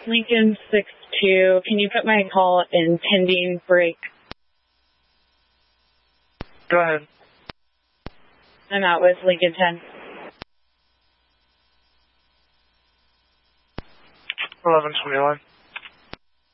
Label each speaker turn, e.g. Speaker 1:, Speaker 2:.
Speaker 1: Lincoln 6-2. Can you put my call in pending break?
Speaker 2: Go ahead.
Speaker 1: I'm out with Lincoln 10.
Speaker 2: 1121.